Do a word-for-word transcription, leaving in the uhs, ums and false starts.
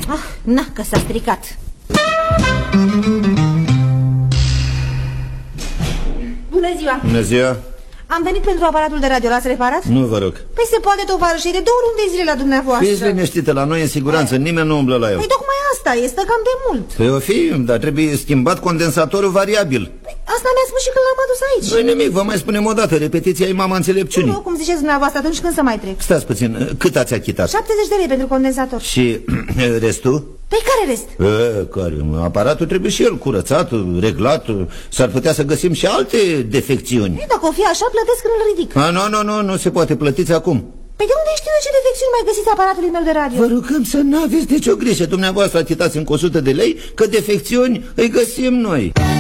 Ah, na, că s-a stricat. Bună ziua! Bună ziua! Am venit pentru aparatul de radio, l-ați reparat? Nu, vă rog. Păi se poate, tovarășe, de două luni de zile la dumneavoastră. Fiți liniștită, la noi în siguranță, nimeni nu umblă la el. Păi tocmai asta este, cam de mult. Păi o fi, dar trebuie schimbat condensatorul variabil. Păi asta mi-a spus și când l-am adus aici. Nu nimic, vă mai spunem o dată, repetiția e mama înțelepciunii. Nu, cum ziceți dumneavoastră, atunci când să mai trec? Stați puțin, cât ați achitat? șaptezeci de lei pentru condensator. Și restul? Păi care rest? E, care? Aparatul trebuie și el curățat, reglat. S-ar putea să găsim și alte defecțiuni. E, dacă o fi așa, plătesc când îl ridic. A, nu, nu, nu, nu se poate, plătiți acum. Păi de unde știu eu ce defecțiuni mai găsiți aparatului meu de radio? Vă rugăm să n-aveți nicio grijă. Dumneavoastră achitați încă o sută de lei, că defecțiuni îi găsim noi.